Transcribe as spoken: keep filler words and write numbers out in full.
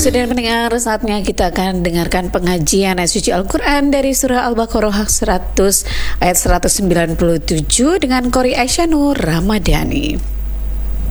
Saudara pendengar, saatnya kita akan dengarkan pengajian ayat suci Al-Quran dari surah Al-Baqarah seratus ayat seratus sembilan puluh tujuh dengan Qori Aisyah Nur Ramadhani.